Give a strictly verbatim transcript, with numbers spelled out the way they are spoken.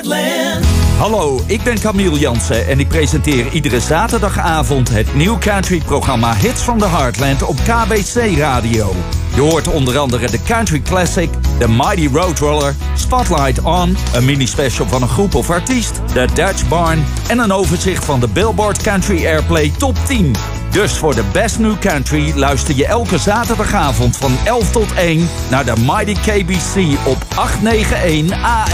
Heartland. Hallo, ik ben Camille Jansen en ik presenteer iedere zaterdagavond het New Country-programma Hits from the Heartland op K B C Radio. Je hoort onder andere de Country Classic, de Mighty Roadrunner, Spotlight On, een mini-special van een groep of artiest, de Dutch Barn en een overzicht van de Billboard Country Airplay Top tien. Dus voor de Best New Country luister je elke zaterdagavond van elf tot één naar de Mighty K B C op acht negen een A